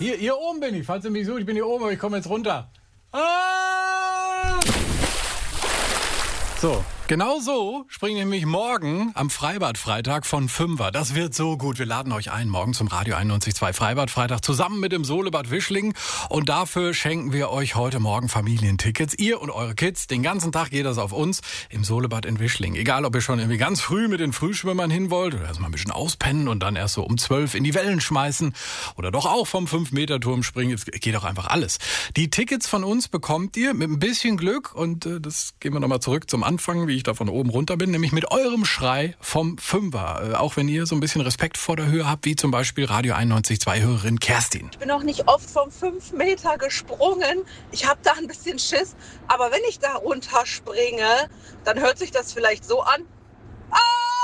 Hier oben bin ich, falls ihr mich sucht, ich bin hier oben, aber ich komme jetzt runter. Ah! So, genau so springen nämlich morgen am Freibad-Freitag von 5er. Das wird so gut. Wir laden euch ein, morgen zum Radio 91.2 Freibad-Freitag zusammen mit dem Solebad Wischling. Und dafür schenken wir euch heute Morgen Familientickets. Ihr und eure Kids, den ganzen Tag geht das auf uns im Solebad in Wischling. Egal, ob ihr schon irgendwie ganz früh mit den Frühschwimmern hin wollt oder erstmal ein bisschen auspennen und dann erst so um 12 in die Wellen schmeißen oder doch auch vom 5-Meter-Turm springen. Es geht auch einfach alles. Die Tickets von uns bekommt ihr mit ein bisschen Glück und das gehen wir nochmal zurück zum Anfang, wie ich da von oben runter bin, nämlich mit eurem Schrei vom Fünfer. Auch wenn ihr so ein bisschen Respekt vor der Höhe habt, wie zum Beispiel Radio 91.2 Hörerin Kerstin. Ich bin noch nicht oft vom 5 Meter gesprungen. Ich habe da ein bisschen Schiss. Aber wenn ich da runterspringe, dann hört sich das vielleicht so an. Ah,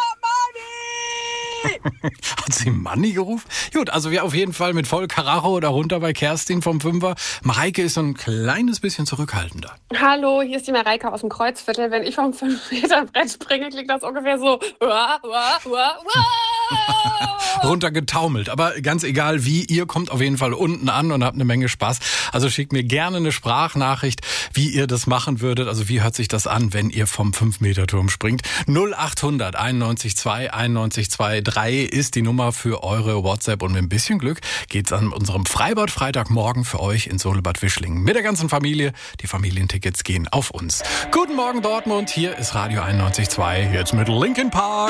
Manni! Hat sie Manni gerufen? Gut, also wir auf jeden Fall mit voll Karacho da runter bei Kerstin vom Fünfer. Mareike ist so ein kleines bisschen zurückhaltender. Hallo, hier ist die Mareike aus dem Kreuzviertel. Wenn ich vom 5-Meter-Brett springe, klingt das ungefähr so. Runtergetaumelt. Aber ganz egal wie, ihr kommt auf jeden Fall unten an und habt eine Menge Spaß. Also schickt mir gerne eine Sprachnachricht, wie ihr das machen würdet. Also wie hört sich das an, wenn ihr vom 5-Meter-Turm springt? 0800 91 2 91 2 3 ist die Nummer für eure WhatsApp. Und mit ein bisschen Glück geht's an unserem Freibad Freitagmorgen für euch in Solebad Wischling mit der ganzen Familie. Die Familientickets gehen auf uns. Guten Morgen Dortmund, hier ist Radio 91.2, jetzt mit Linkin Park.